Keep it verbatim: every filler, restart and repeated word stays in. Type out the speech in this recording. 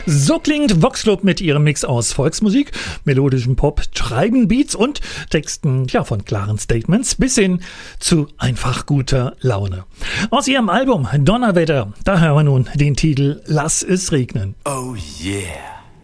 So klingt Vox Club mit ihrem Mix aus Volksmusik, melodischem Pop, treiben Beats und Texten ja, von klaren Statements bis hin zu einfach guter Laune. Aus ihrem Album Donnerwetter, da hören wir nun den Titel Lass es regnen. Oh yeah.